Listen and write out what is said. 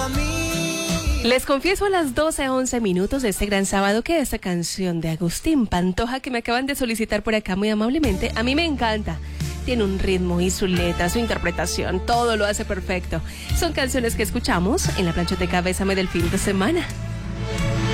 a mí. Les confieso a las 12:11 de este gran sábado que esta canción de Agustín Pantoja que me acaban de solicitar por acá muy amablemente, a mí me encanta. Tiene un ritmo y su letra, su interpretación, todo lo hace perfecto. Son canciones que escuchamos en la planchoteca Bésame del fin de semana.